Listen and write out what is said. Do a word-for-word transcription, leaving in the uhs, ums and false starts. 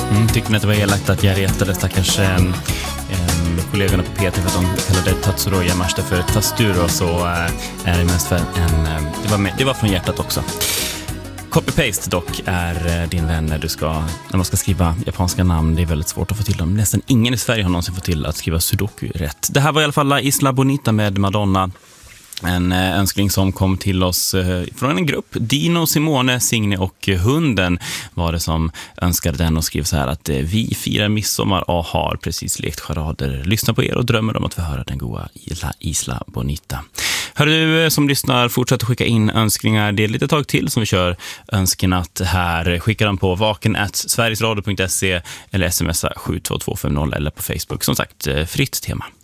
Mm, tyckte ni att det var elakt att jag retade stackars eh, eh, kollegorna på P T för att de kallade Tatsuro Yamashita för Tasturo, så eh, är det mest för en... Eh, det, var med, det var från hjärtat också. Copy-paste dock är din vän när du ska, när man ska skriva japanska namn. Det är väldigt svårt att få till dem. Nästan ingen i Sverige har någonsin fått till att skriva sudoku rätt. Det här var i alla fall La Isla Bonita med Madonna. En önskning som kom till oss från en grupp. Dino, Simone, Signe och hunden var det som önskade den, och skrev så här att vi firar midsommar och har precis lekt charader. Lyssna på er och drömmer om att få höra den goda La Isla Bonita. Hör du som lyssnar, fortsätt att skicka in önskningar. Det är lite tag till som vi kör önskenatt här. Skicka dem på vaken at sverigesradio punkt se eller smsa sju två två fem noll eller på Facebook. Som sagt, fritt tema.